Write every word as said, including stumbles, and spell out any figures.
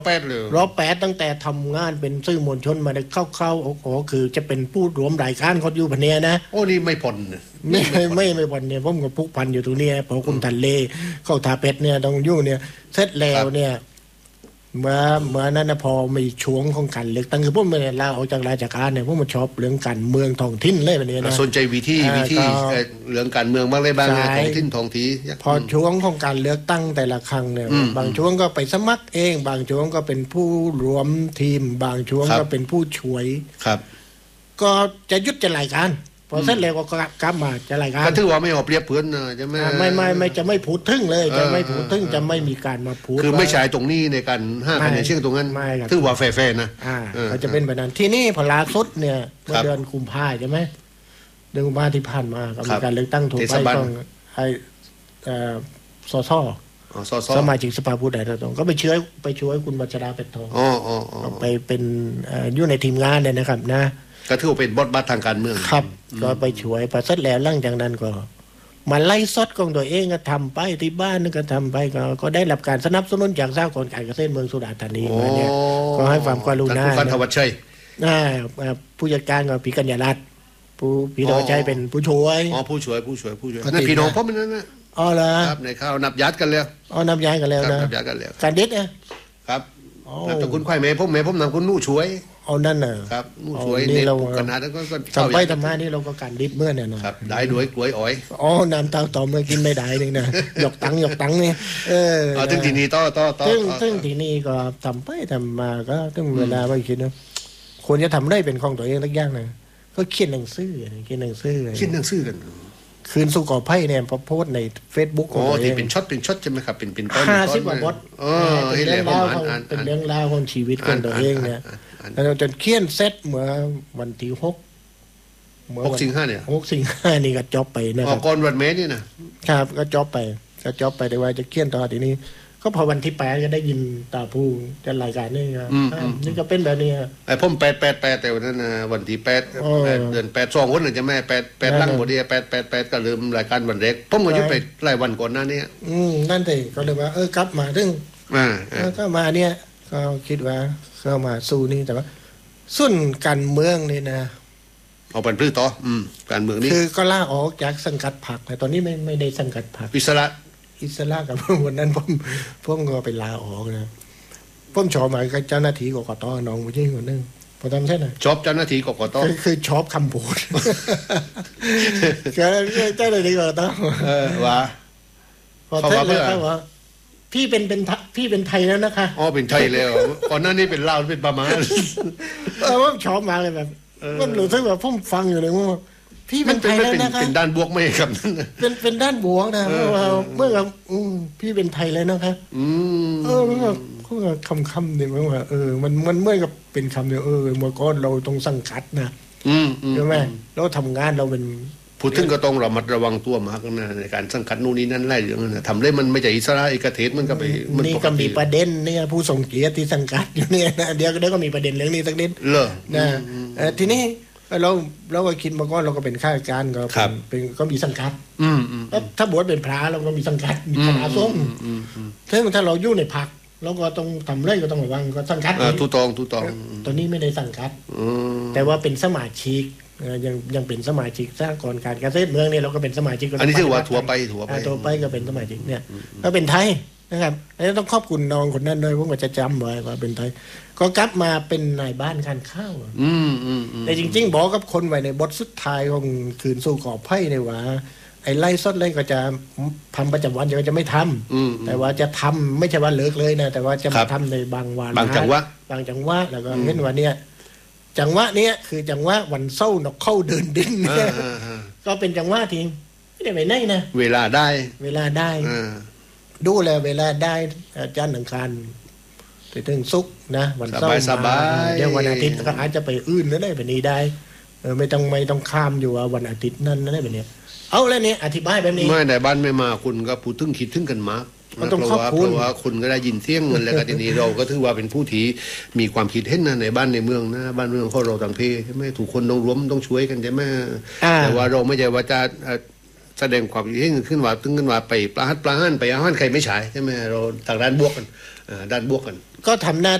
แปดเลยรอบแปดตั้งแต่ทำงานเป็นสื่อมวลชนมาได้เข้าๆโอ้โหคือจะเป็นผู้รวมรายการเขาอยู่พันเนี้ยนะโอ้นี่ไม่ผ่อนไม่ไม่ไม่ผ่อนเนี่ยผมก็พุกพันอยู่ตรงนี้พอคุณทันเลเข้าทาเป็ดเนี่ยต้องอยู่เนี่ยเสร็จแล้วเนี่ยเมื่อเมื่อนั้นนะพอมีช่วงของการเลือกตั้งคือพวกมันลาออกจากราชการเนี่ยพวกมันชอบเรื่องการเมืองท้องถิ่นเลยแบบนี้นะสนใจวิธีวิธีเรื่องการเมืองบ้างเลยบ้างท้องถิ่นท้องที่พอช่วงของการเลือกตั้งแต่ละครั้งเนี่ยบางช่วงก็ไปสมัครเองบางช่วงก็เป็นผู้รวมทีมบางช่วงก็เป็นผู้ช่วยครับก็จะยุดจะรายการพอเสร็จแล้วก็กลับมาจะรายการก็ถือว่าไม่เอาเปรียบเพื่อนนะจะไม่ไม่ไม่ไม่จะไม่พูดถึงเลยจะไม่พูดถึงจะไม่มีการมาพูดคือไม่ใช่ตรงนี้ในการห้าคะแนนเชื่อตรงนั้นถือว่าแฟร์ๆนะเขาจะเป็นแบบนั้นที่นี่พอลาสุดเนี่ยเมื่อเดือนกุมภาใช่ไหมเดือนกุมภาที่ผ่านมาก็มีการเลือกตั้งถูกไปต้องไอ้สสสมาชิกสภาผู้แทนราษฎรก็ไปช่วยไปช่วยคุณวัชราเป็ดทองไปเป็นอยู่ในทีมงานเนี่ยนะครับนะก็ถือว่าเป็นบทบาททางการเมืองครับก็ไปช่วยพอเสร็จแล้วหลังจากนั้นก็มาไล่ซดของตัวเองก็ทำไปที่บ้านนึงก็ทำไปก็ก็ได้รับการสนับสนุนจากสหกรณ์การเกษตรเมืองสุราษฎร์ธานีมาเนี่ยก็ให้ความกรุณาท่านธวัชชัยผู้จัดการก็พี่กัญญารัตน์ผู้พี่ธวัชชัยเป็นผู้ช่วยอ๋อผู้ช่วยผู้ช่วยผู้ช่วยนั่นพี่น้องผมนั่นนะอ๋อเหรอครับในข้าวนับญาติกันแล้วอ๋อนับญาติกันแล้วนะนับญาติกันแล้วการเด็ดเนี่ยครับนับแต่คุณควายแม่ผมแม่ผมนำคุณนู่ช่วยเอานั่นน่ะครับนู่ช่วยนี่เราขนาดนั้นก็ทำไปทำมานี่เราก็การดิบเมื่อเนี่ยนะครับได้ด้วยกล้วยอ้อยอ๋อน้ำเต้าต่อเมื่อกินไม่ได้เลยนะหยกตังหยกตังนี่เออถึงทีนี้ต่อต่อต่อถึงถึงทีนี้ก็ทำไปทำมาก็ถึงเวลาไม่คิดนะควรจะทำได้เป็นของตัวเองสักอย่างนะก็เขียนหนังสือเขียนหนังสือเขียนหนังสือกันคืนสู่ก่อไพ่เนี่ยพอโพสใน Facebook ของตัวเองอ๋อที่เป็นช็อตเป็นช็อตใช่ไหมครับเป็นเป็นต้นห้าสิบกว่าบทเออเป็นเรื่องราวเป็นเรื่องราวของชีวิตของตัวเองเนี่ยแล้วจนเขียนเสร็จเมื่อวันที่หกหกสิงหาเนี่ยหกสิงหานี่ก็จบไปนะครับก่อนวันเมษนี่นะครับก็จบไปก็จบไปแต่ว่าจะเขียนต่อทีนี้ก็พอวันที่แปดก็ได้ยินตาผู้จัดรายการนี่ครับนี่ก็เป็นแบบนี้ไอ้ผมแปดแปดแปดแต่วันนั้นวันที่แปดเดือนแปดสองคนหนึ่งจะแม่แปดแปดลังหมดเดียแปดแปดแปดก็ลืมรายการวันเด็กผมก็ยุบไปหลายวันก่อนหน้านี้อืมนั่นเองก็เลยว่าเออกลับมาถึงอ่าก็มาเนี่ยก็คิดว่าเข้ามาสู้นี่แต่ว่าส่วนการเมืองนี่นะเอาเป็นพื้นต่ออืมการเมืองนี่คือก็ล่าออกจากสังกัดพรรคแต่ตอนนี้ไม่ไม่ได้สังกัดพรรคอิสระอิสระกับวันนั้นผมผมก็ไปลาออกนะผมชอบมากับเจ้าหน้าที่กกตน้องผู้หญิงคนนึงพอทำใช่ไหมชอบเจ้าหน้าที่กกตคือชอบคำพูดก็เจ้าหน้าที่กกตเออว่าพอเท่าเลยว่าพี่เป็นเป็นพี่เป็นไทยแล้วนะคะอ๋อเป็นไทยแล้วก่อนหน้านี้เป็นลาวเป็นประมาณเออผมชอบมาเลยแบบมันรู้สึกแบบผมฟังอยู่เลยว่าพี่เป็นไทยแล้วนะคะเป็นด้านบวกไหมครับเป็นเป็นด้านบวกนะเมื่อแบบพี่เป็นไทยแล้วนะคะเออมันแบบเขาคำคำเนี่ยมันว่าเออมันมันเมื่อกับเป็นคำเนี่ยเออเมื่อก่อนเราต้องสังกัดนะใช่ไหมเราทำงานเราเป็นพูดถึงก็ต้องระมัดระวังตัวมากนะในการสังกัดนู่นนี่นั่นไล่อย่างนั้นทำได้มันไม่ใช่อิสระเอกเทศมันก็ไปนี่ก็มีประเด็นเนี่ยผู้ทรงเกียรติที่สังกัดอยู่เนี่ยนะเดี๋ยวเดี๋ยวก็มีประเด็นเรื่องนี้สักนิดเลยนะทีนี้เราเราก็คิดมาก่อนเราก็เป็นข้าราชการก็เป็นก็มีสังกัดถ้าบวชเป็นพระเราก็มีสังกัดมีคณะสงฆ์ถ้าถ้าเราอยู่ในพรรคเราก็ต้องทำเรื่องก็ต้องระวังก็สังกัดทุตองทุตองตอนนี้ไม่ได้สังกัดแต่ว่าเป็นสมาชิกยังยังเป็นสมาชิกสหกรณ์การเกษตรเมืองเนี่ยเราก็เป็นสมาชิกอันนี้ถือว่าถั่วไปถั่วไปถั่วไปก็เป็นสมาชิกเนี่ยก็เป็นไทยนะครับแล้วต้องขอบคุณน้องคนนั้นด้วยผมก็จะจำไว้ว่าเป็นไทยก็กลับมาเป็นนายบ้านการข้าวอืมอืมแต่จริงๆบอกกับคนไว้ในบทสุดท้ายของคืนสู่ก่อไพ่ในว่าไอ้ไล่ซดเลยก็จะทำประจำวันก็จะไม่ทำแต่ว่าจะทำไม่ใช่ว่าเลิกเลยนะแต่ว่าจะมาทำในบางวันบางจังหวะบางจังหวะแล้วก็เห็นว่าเนี่ยจังหวะเนี้ยคือจังหวะวันเศร้านกเข้าเดินดินเนี่ยก็เป็นจังหวะที่ไม่ได้ไปไหนนะเวลาได้เวลาได้ดูแลเวลาได้จันทร์อังคารไปถึงศุกร์นะวันเสาร์มาเดี๋ยววันอาทิตย์ก็อาจจะไปอื่นนั่นได้แบบนี้ได้เออไม่ต้องไม่ต้องข้ามอยู่ว่าวันอาทิตย์นั่นนั่นได้แบบนี้เอาแล้วนี่อธิบายแบบนี้ไม่ได้บ้านไม่มาคุณก็พูดถึงคิดถึงกันมาเพราะว่าเพราะว่าคุณก็ได้ยินเสียงเงินแล้วก็ทีนี้เราก็ถือว่าเป็นผู้ที่มีความคิดเห็นนะในบ้านในเมืองนะบ้านเมืองของเราต่างเพใช่ไหมถูกคนต้องรวมต้องช่วยกันใช่ไหมแต่ว่าเราไม่ใช่ว่าจะแสดงความคิดเห็นขึ้นว่าถึงขึ้นว่าไปประหัตประหารไปอาหารใครไม่ใช่ใช่ไหมเราทางด้านบวกกันด้านบวกกันก็ทำหน้า